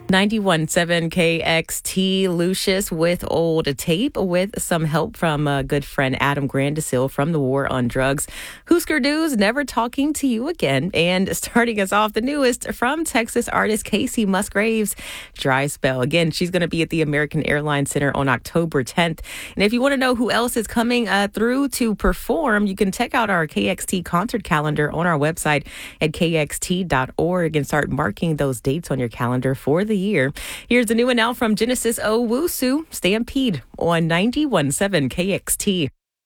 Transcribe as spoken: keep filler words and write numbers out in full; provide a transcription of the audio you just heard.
ninety-one point seven K X T, Lucius with Old Tape with some help from a good friend Adam Grandesil from the War on Drugs. Husker Du's Never Talking to You Again. And starting us off, the newest from Texas artist Casey Musgraves, Dry Spell. Again, she's going to be at the American Airlines Center on October tenth. And if you want to know who else is coming uh, through to perform, you can check out our K X T concert calendar on our website at K X T dot org and start marking those dates on your calendar for the year. Here's a new one now from Genesis Owusu, Stampede on ninety-one point seven K X T.